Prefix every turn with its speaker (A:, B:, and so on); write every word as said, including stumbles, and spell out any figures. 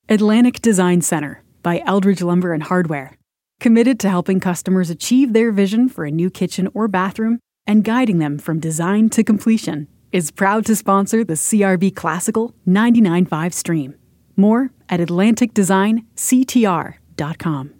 A: Atlantic Design Center by Eldridge Lumber and Hardware. Committed to helping customers achieve their vision for a new kitchen or bathroom and guiding them from design to completion, is proud to sponsor the C R B Classical ninety-nine point five stream. More at atlantic design c t r dot com.